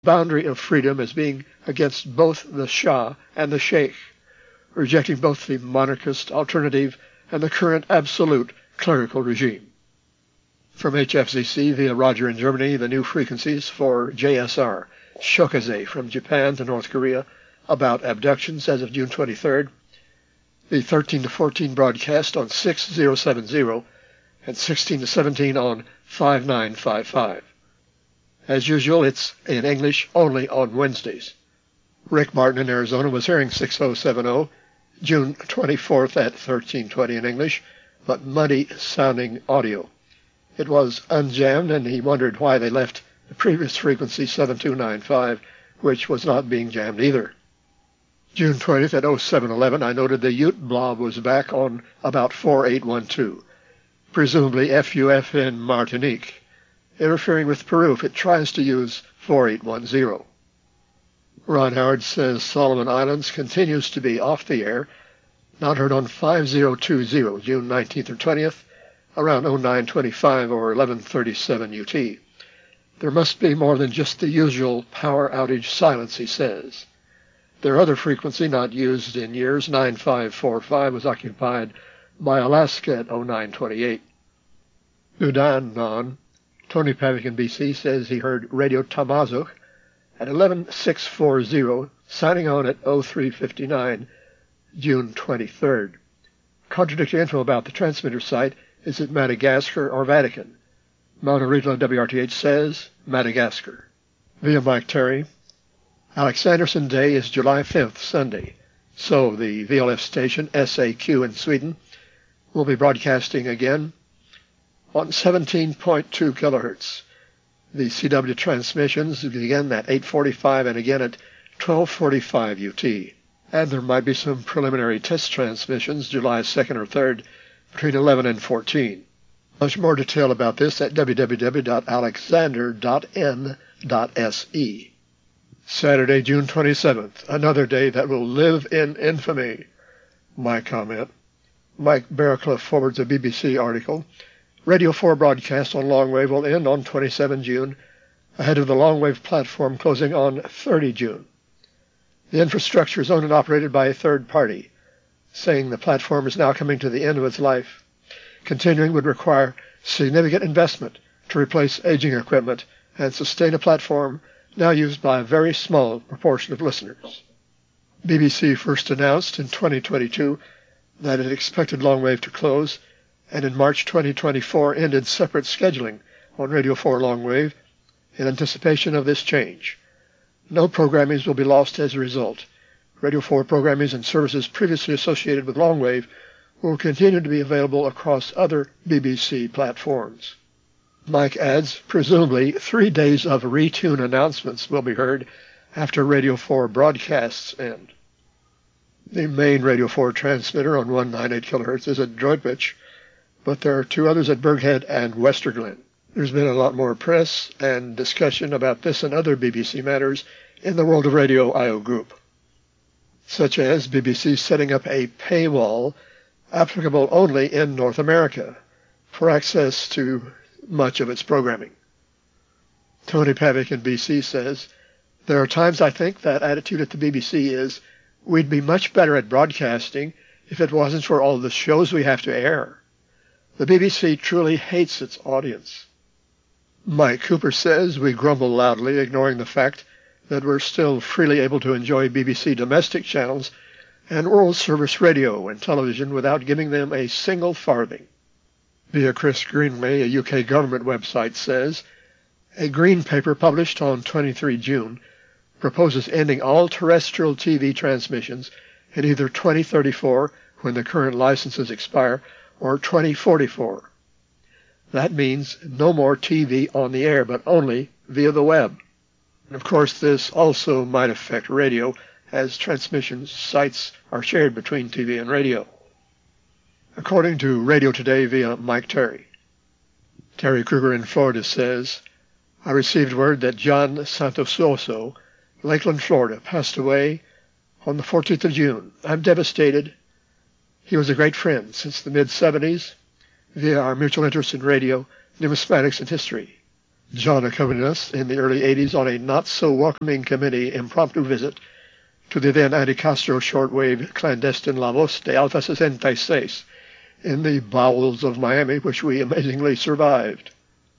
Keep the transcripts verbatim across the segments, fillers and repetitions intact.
boundary of freedom as being against both the Shah and the Sheikh, rejecting both the monarchist alternative and the current absolute clerical regime. From H F Z C via Roger in Germany, the new frequencies for J S R, Shokaze from Japan to North Korea, about abductions as of June twenty-third, the thirteen to fourteen broadcast on six thousand seventy, and sixteen to seventeen on five nine five five. As usual, it's in English only on Wednesdays. Rick Martin in Arizona was hearing six thousand seventy, June twenty-fourth at thirteen twenty in English, but muddy-sounding audio. It was unjammed, and he wondered why they left the previous frequency seven two nine five, which was not being jammed either. June twentieth at oh seven eleven, I noted the Ute blob was back on about four eight one two, presumably F U F in Martinique, interfering with Peru if it tries to use four eight one zero. Ron Howard says Solomon Islands continues to be off the air, not heard on five thousand twenty, June nineteenth or twentieth, around oh nine twenty-five or eleven thirty-seven U T. There must be more than just the usual power outage silence, he says. Their other frequency, not used in years, nine five four five, was occupied by Alaska at oh nine twenty-eight. Udanon, Tony Pavick in B C, says he heard Radio Tamazuk at eleven six forty, signing on at oh three fifty-nine, June twenty-third. Contradictory info about the transmitter site. Is it Madagascar or Vatican? Mount Original W R T H says Madagascar. Via Mike Terry. Alex Anderson Day is July fifth, Sunday, so the V L F station S A Q in Sweden will be broadcasting again on seventeen point two kilohertz. The C W transmissions begin at eight forty-five and again at twelve forty-five U T. And there might be some preliminary test transmissions July second or third between eleven and fourteen. Much more detail about this at w w w dot alexander dot n dot s e. Saturday, June twenty-seventh, another day that will live in infamy. My comment. Mike Barraclough forwards a B B C article. Radio four broadcast on longwave will end on twenty-seventh June, ahead of the longwave platform closing on thirtieth June. The infrastructure is owned and operated by a third party, saying the platform is now coming to the end of its life. Continuing would require significant investment to replace aging equipment and sustain a platform now used by a very small proportion of listeners. B B C first announced in twenty twenty-two that it expected longwave to close, and in March twenty twenty-four ended separate scheduling on Radio four longwave in anticipation of this change. No programmings will be lost as a result. Radio four programmings and services previously associated with longwave will continue to be available across other B B C platforms. Mike adds, presumably three days of retune announcements will be heard after Radio four broadcasts end. The main Radio four transmitter on one ninety-eight kilohertz is at Droitwich, but there are two others at Berghead and Westerglen. There's been a lot more press and discussion about this and other B B C matters in the World of Radio I O group, such as B B C setting up a paywall applicable only in North America for access to much of its programming. Tony Pavick in B C says, there are times I think that attitude at the B B C is, we'd be much better at broadcasting if it wasn't for all the shows we have to air. The B B C truly hates its audience. Mike Cooper says we grumble loudly, ignoring the fact that we're still freely able to enjoy B B C domestic channels and World Service radio and television without giving them a single farthing. Via Chris Greenway, a U K government website, says, a green paper published on twenty-third June proposes ending all terrestrial T V transmissions in either twenty thirty-four, when the current licenses expire, or twenty forty-four. That means no more T V on the air, but only via the web. And of course, this also might affect radio, as transmission sites are shared between T V and radio. According to Radio Today via Mike Terry. Terry Kruger in Florida says, I received word that John Santososo, Lakeland, Florida, passed away on the fourteenth of June. I'm devastated. He was a great friend since the mid seventies via our mutual interest in radio, numismatics, and history. John accompanied us in the early eighties on a not-so-welcoming committee impromptu visit to the then anti-Castro shortwave clandestine La Voz de Alfa sixty-six in the bowels of Miami, which we amazingly survived.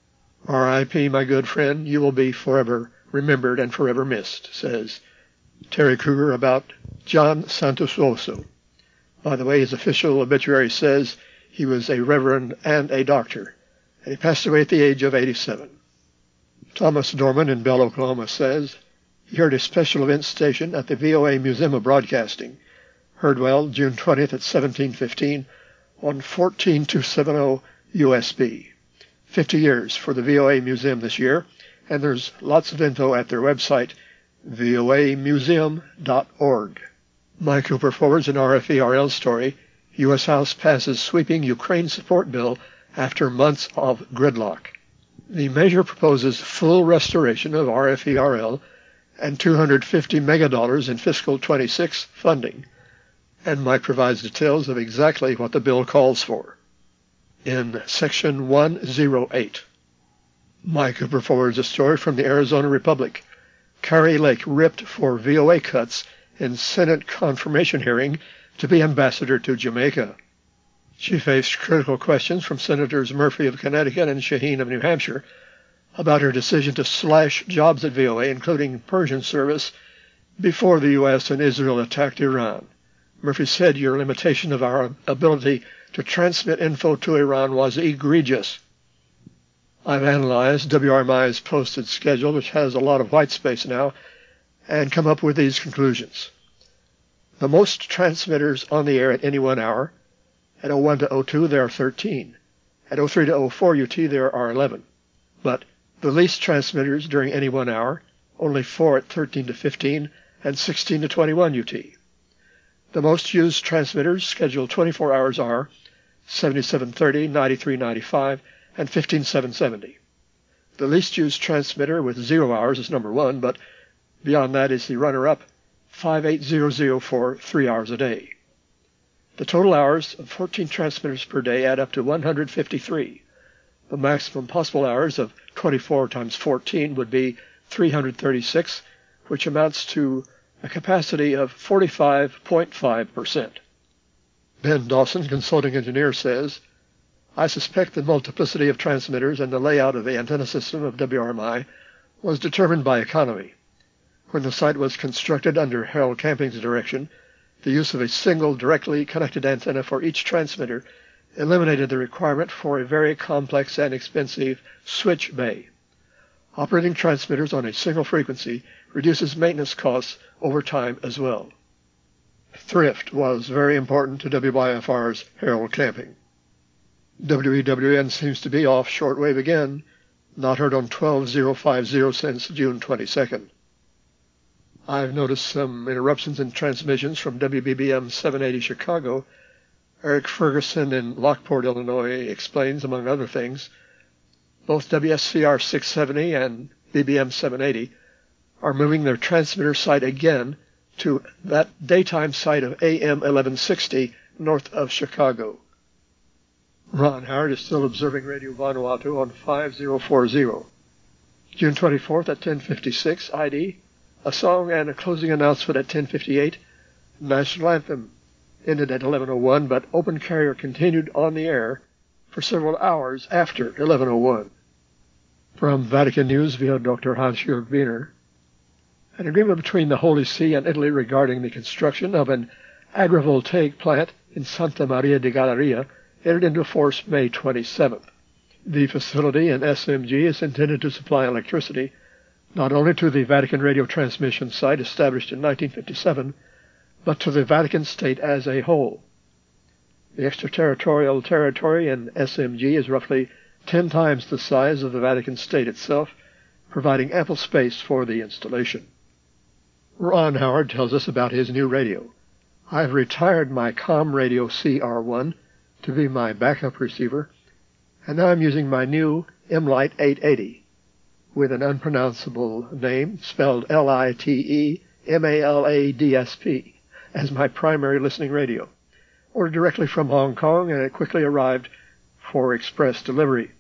R I P, my good friend, you will be forever remembered and forever missed, says Terry Kruger about John Santososo. By the way, his official obituary says he was a reverend and a doctor, and he passed away at the age of eighty-seven. Thomas Dorman in Bell, Oklahoma says he heard a special event station at the V O A Museum of Broadcasting, heard well June twentieth at seventeen fifteen on fourteen two seventy U S B. fifty years for the V O A Museum this year, and there's lots of info at their website, V O A museum dot org. Mike Cooper forwards an R F E R L story. U S House passes sweeping Ukraine support bill after months of gridlock. The measure proposes full restoration of R F E R L and two hundred fifty megadollars in fiscal twenty-six funding, and Mike provides details of exactly what the bill calls for. In Section one oh eight, Mike Cooper forwards a story from the Arizona Republic. Kari Lake ripped for V O A cuts in Senate confirmation hearing to be ambassador to Jamaica. She faced critical questions from Senators Murphy of Connecticut and Shaheen of New Hampshire about her decision to slash jobs at V O A, including Persian service, before the U S and Israel attacked Iran. Murphy said your limitation of our ability to transmit info to Iran was egregious. I've analyzed W R M I's posted schedule, which has a lot of white space now, and come up with these conclusions. The most transmitters on the air at any one hour, at oh one to oh two there are thirteen. At oh three to oh four U T there are eleven. But the least transmitters during any one hour, only four at thirteen to fifteen and sixteen to twenty-one U T. The most used transmitters scheduled twenty-four hours are seventy-seven thirty, ninety-three ninety-five, and fifteen seven seventy. The least used transmitter with zero hours is number one, but beyond that is the runner-up, five eight hundred for three hours a day. The total hours of fourteen transmitters per day add up to one hundred fifty-three. The maximum possible hours of twenty-four times fourteen would be three hundred thirty-six, which amounts to a capacity of forty-five point five percent. Ben Dawson, consulting engineer, says, I suspect the multiplicity of transmitters and the layout of the antenna system of W R M I was determined by economy. When the site was constructed under Harold Camping's direction, the use of a single directly connected antenna for each transmitter eliminated the requirement for a very complex and expensive switch bay. Operating transmitters on a single frequency reduces maintenance costs over time as well. Thrift was very important to W Y F R's Harold Camping. W E W N seems to be off shortwave again, not heard on twelve thousand fifty since June twenty-second. I've noticed some interruptions in transmissions from W B B M seven eighty Chicago. Eric Ferguson in Lockport, Illinois, explains, among other things, both W S C R six seventy and B B M seven eighty are moving their transmitter site again to that daytime site of A M eleven sixty north of Chicago. Ron Howard is still observing Radio Vanuatu on five thousand forty. June twenty-fourth at ten fifty-six I D, a song and a closing announcement at ten fifty-eight, National Anthem ended at eleven oh one, but open carrier continued on the air for several hours after eleven oh one. From Vatican News via Doctor Hans-Jörg Wiener, an agreement between the Holy See and Italy regarding the construction of an agrivoltaic plant in Santa Maria di Galleria entered into force May twenty-seventh. The facility in S M G is intended to supply electricity not only to the Vatican radio transmission site established in nineteen fifty-seven, but to the Vatican state as a whole. The extraterritorial territory in S M G is roughly ten times the size of the Vatican state itself, providing ample space for the installation. Ron Howard tells us about his new radio. I've retired my COM radio C R one to be my backup receiver, and now I'm using my new M-Lite eight eighty with an unpronounceable name spelled L I T E M A L A D S P as my primary listening radio. Ordered directly from Hong Kong, and it quickly arrived for express delivery.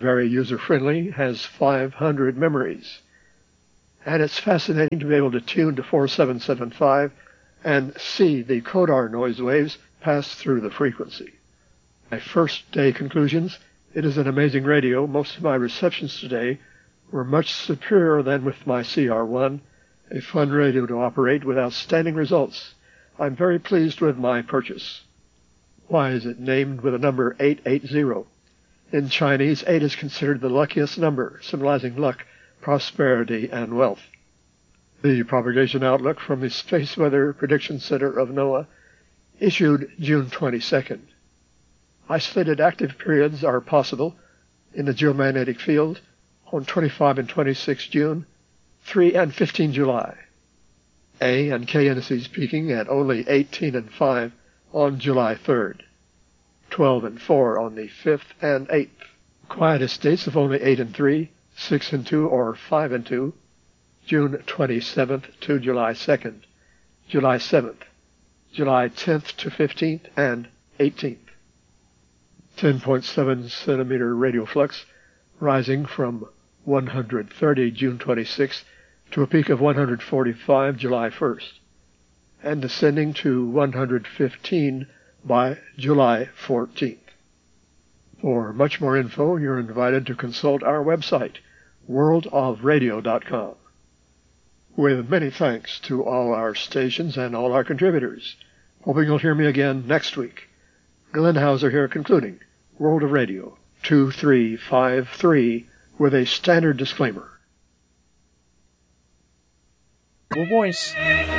Very user-friendly, has five hundred memories. And it's fascinating to be able to tune to four seven seven five and see the Kodar noise waves pass through the frequency. My first day conclusions: it is an amazing radio. Most of my receptions today were much superior than with my C R one, a fun radio to operate with outstanding results. I'm very pleased with my purchase. Why is it named with the number eight eighty? In Chinese, eight is considered the luckiest number, symbolizing luck, prosperity, and wealth. The propagation outlook from the Space Weather Prediction Center of NOAA, issued June twenty-second. Isolated active periods are possible in the geomagnetic field on twenty-five and twenty-six June, three and fifteen July. A and K indices peaking at only eighteen and five on July third, twelve and four on the fifth and eighth. Quietest dates of only eight and three, six and two, or five and two, June twenty-seventh to July second, July seventh, July tenth to fifteenth, and eighteenth. ten point seven centimeter radial flux, rising from one hundred thirty June twenty-sixth to a peak of one hundred forty-five July first, and descending to one hundred fifteen by July fourteenth. For much more info, you're invited to consult our website, world of radio dot com. With many thanks to all our stations and all our contributors. Hoping you'll hear me again next week. Glenn Hauser here, concluding World of Radio two three five three with a standard disclaimer. Voice.